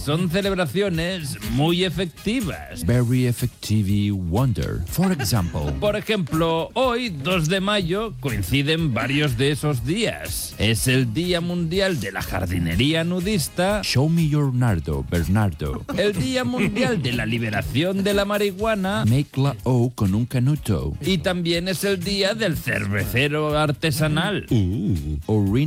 son celebraciones muy efectivas. Very effective wonder. For example. Por ejemplo, hoy, 2 de mayo, coinciden varios de esos días. Es el Día Mundial de la Jardinería Nudista. Show me your nardo, Bernardo. El Día Mundial de la Liberación de la Marihuana. Make la O con un canuto. Y también es el Día del Cervecero Artesanal. Orina